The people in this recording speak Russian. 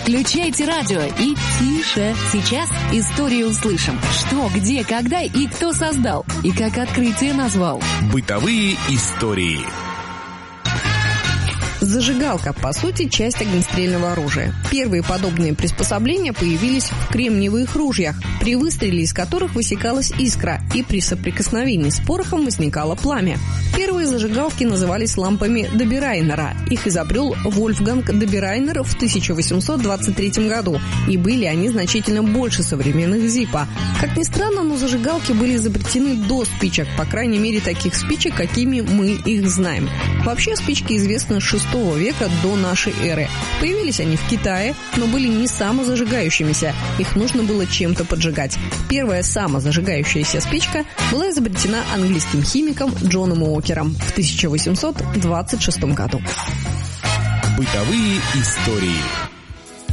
Включайте радио и тише. Сейчас историю услышим. Что, где, когда и кто создал. И как открытие назвал. Бытовые истории. Зажигалка, по сути, часть огнестрельного оружия. Первые подобные приспособления появились в кремниевых ружьях, при выстреле из которых высекалась искра, и при соприкосновении с порохом возникало пламя. Первые зажигалки назывались лампами Доберайнера. Их изобрел Вольфганг Доберайнер в 1823 году, и были они значительно больше современных Зиппо. Как ни странно, но зажигалки были изобретены до спичек, по крайней мере таких спичек, какими мы их знаем. Вообще спички известны с 6 века до нашей эры. Появились они в Китае, но были не самозажигающимися. Их нужно было чем-то поджигать. Первая самозажигающаяся спичка была изобретена английским химиком Джоном Уокером в 1826 году. Бытовые истории.